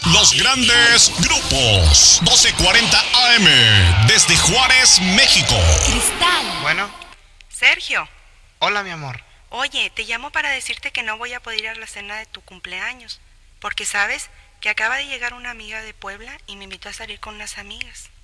Los grandes grupos. 1240 AM. Desde Juárez, México. Cristal. Bueno, Sergio, hola mi amor. oye, te llamo para decirte que no voy a poder ir a la cena de tu cumpleaños, porque sabes que acaba de llegar una amiga de Puebla y me invitó a salir con unas amigas.